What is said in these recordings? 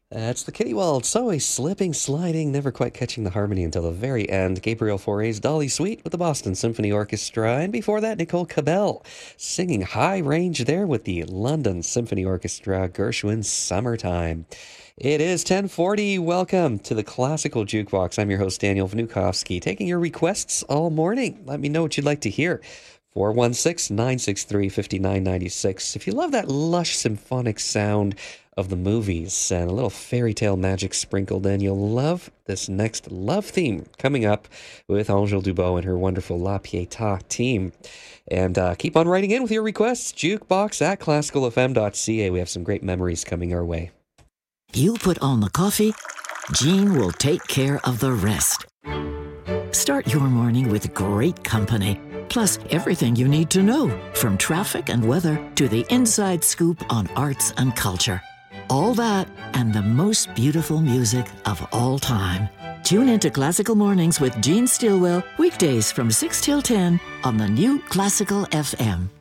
That's the Kitty Waltz. Always slipping, sliding, never quite catching the harmony until the very end. Gabriel Fauré's Dolly Sweet with the Boston Symphony Orchestra. And before that, Nicole Cabell singing high range there with the London Symphony Orchestra, Gershwin's Summertime. It is 10:40. Welcome to the Classical Jukebox. I'm your host, Daniel Vnukovsky, taking your requests all morning. Let me know what you'd like to hear. 416-963-5996. If you love that lush symphonic sound of the movies and a little fairy tale magic sprinkled in, you'll love this next love theme coming up with Angèle Dubois and her wonderful La Pietà team. And keep on writing in with your requests. Jukebox at classicalfm.ca. We have some great memories coming our way. You put on the coffee, Jean will take care of the rest. Start your morning with great company, plus everything you need to know, from traffic and weather to the inside scoop on arts and culture. All that and the most beautiful music of all time. Tune into Classical Mornings with Jean Stilwell, weekdays from 6 till 10 on the new Classical FM.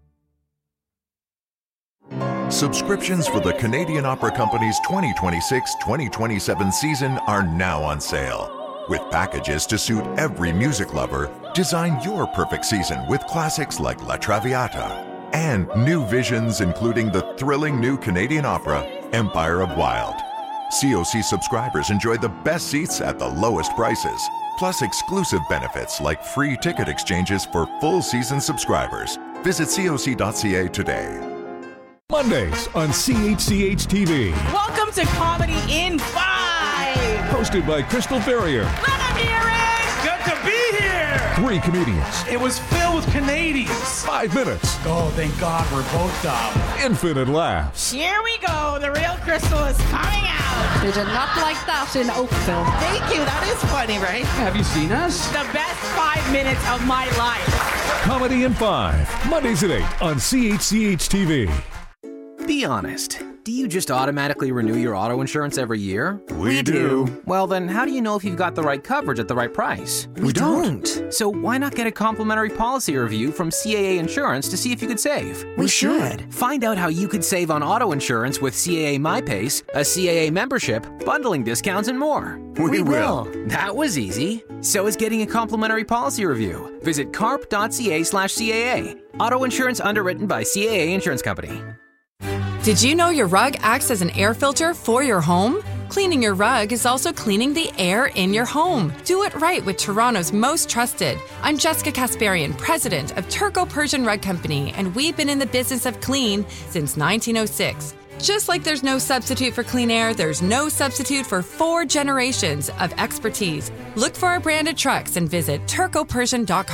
Subscriptions for the Canadian Opera Company's 2026-2027 season are now on sale. With packages to suit every music lover, design your perfect season with classics like La Traviata and new visions including the thrilling new Canadian opera, Empire of Wild. COC subscribers enjoy the best seats at the lowest prices, plus exclusive benefits like free ticket exchanges for full season subscribers. Visit coc.ca today. Mondays on CHCH TV. Welcome to Comedy in 5. Hosted by Crystal Ferrier. Let him hear it. Good to be here. 3 comedians. It was filled with Canadians. 5 minutes. Oh, thank God we're both dumb. Infinite laughs. Here we go. The real Crystal is coming out. They did not like that in Oakville. Thank you. That is funny, right? Have you seen us? The best 5 minutes of my life. Comedy in 5. Mondays at 8 on CHCH TV. Be honest. Do you just automatically renew your auto insurance every year? We do. Well, then how do you know if you've got the right coverage at the right price? We don't. So why not get a complimentary policy review from CAA Insurance to see if you could save? We should. Find out how you could save on auto insurance with CAA MyPace, a CAA membership, bundling discounts, and more. We will. That was easy. So is getting a complimentary policy review. Visit carp.ca/CAA. Auto insurance underwritten by CAA Insurance Company. Did you know your rug acts as an air filter for your home? Cleaning your rug is also cleaning the air in your home. Do it right with Toronto's most trusted. I'm Jessica Kasparian, president of Turco Persian Rug Company, and we've been in the business of clean since 1906. Just like there's no substitute for clean air, there's no substitute for 4 generations of expertise. Look for our branded trucks and visit turcopersian.com.